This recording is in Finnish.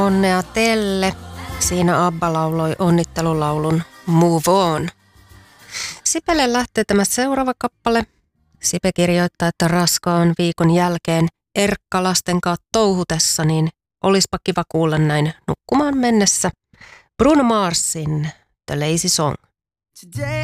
Onnea Telle. Siinä Abba lauloi onnittelulaulun Move On. Sipelle lähtee tämä seuraava kappale. Sipe kirjoittaa, että raskaan viikon jälkeen Erkka lasten kanssa touhutessa, niin olispa kiva kuulla näin nukkumaan mennessä Bruno Marsin The Lazy Song.